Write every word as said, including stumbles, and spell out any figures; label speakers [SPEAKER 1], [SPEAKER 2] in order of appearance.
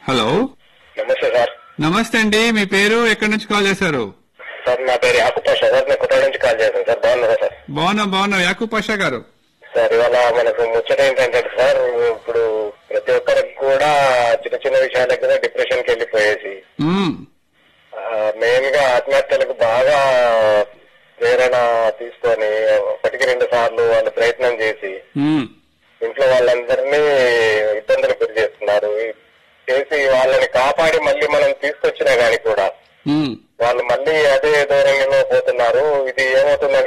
[SPEAKER 1] Hello,
[SPEAKER 2] నమస్తే sir.
[SPEAKER 1] నమస్తే అండి. మీ పేరు, ఎక్కడి నుంచి కాల్ చేశారు?
[SPEAKER 2] సార్ నా పేరు యాకూబ్ పాషా సార్. నేను కొత్త నుంచి కాల్ చేశాను సార్. బాగున్నారా సార్?
[SPEAKER 1] బాగున్నా బాగున్నా యాకూబ్ పాషా గారు.
[SPEAKER 2] సార్ ఇవాళ మనకు ముచ్చట ఏంటంటే సార్, ఇప్పుడు ప్రతి ఒక్కరికి కూడా చిన్న చిన్న విషయాల దగ్గర డిప్రెషన్ కి వెళ్ళిపోయేసి
[SPEAKER 1] మ్మ్.
[SPEAKER 2] మెయిన్ గా ఆత్మహత్యలకు బాగా ప్రేరణ తీసుకొని ఒకటికి రెండు సార్లు వాళ్ళు ప్రయత్నం చేసి
[SPEAKER 1] మ్మ్.
[SPEAKER 2] ఇంట్లో వాళ్ళందరినీ ఇబ్బందులు గురి చేస్తున్నారు. చేసి వాళ్ళని కాపాడి మళ్ళీ మనం తీసుకొచ్చినా గానీ కూడా
[SPEAKER 1] మ్మ్.
[SPEAKER 2] వాళ్ళు మళ్ళీ అదే ధోరణిలో పోతున్నారు. ఇది ఏమవుతుందంటే